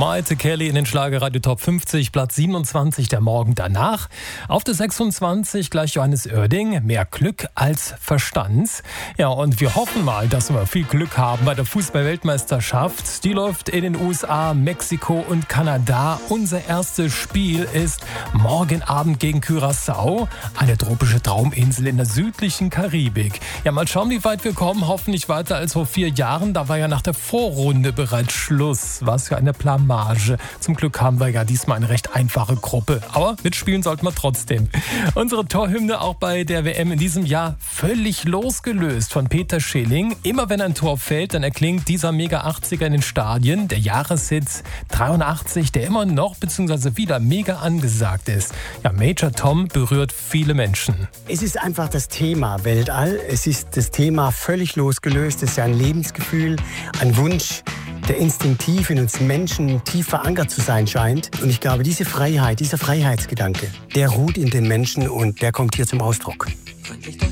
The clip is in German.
Maite Kelly in den Schlagerradio Top 50, Platz 27 der Morgen danach. Auf der 26 gleich Johannes Oerding, mehr Glück als Verstand. Ja, und wir hoffen mal, dass wir viel Glück haben bei der Fußball-Weltmeisterschaft. Die läuft in den USA, Mexiko und Kanada. Unser erstes Spiel ist morgen Abend gegen Curaçao, eine tropische Trauminsel in der südlichen Karibik. Ja, mal schauen, wie weit wir kommen. Hoffentlich weiter als vor 4 Jahren. Da war ja nach der Vorrunde bereits Schluss. Was für eine Blamage. Zum Glück haben wir ja diesmal eine recht einfache Gruppe. Aber mitspielen sollten wir trotzdem. Unsere Torhymne auch bei der WM in diesem Jahr völlig losgelöst von Peter Schilling. Immer wenn ein Tor fällt, dann erklingt dieser Mega-80er in den Stadien. Der Jahreshit 83, der immer noch bzw. wieder mega angesagt ist. Ja, Major Tom berührt viele Menschen. Es ist einfach das Thema Weltall. Es ist das Thema völlig losgelöst. Es ist ja ein Lebensgefühl, ein Wunsch, der instinktiv in uns Menschen tief verankert zu sein scheint. Und ich glaube, diese Freiheit, dieser Freiheitsgedanke, der ruht in den Menschen und der kommt hier zum Ausdruck.